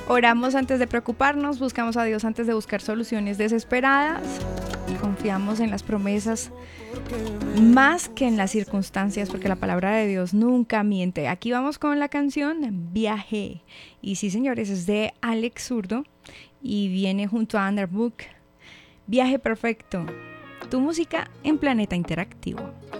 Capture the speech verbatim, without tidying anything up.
Oramos antes de preocuparnos, buscamos a Dios antes de buscar soluciones desesperadas, confiamos en las promesas más que en las circunstancias, porque la palabra de Dios nunca miente. Aquí vamos con la canción Viaje. Y sí, señores, es de Alex Zurdo y viene junto a Underbook. Viaje perfecto. Tu música en Planeta Interactivo.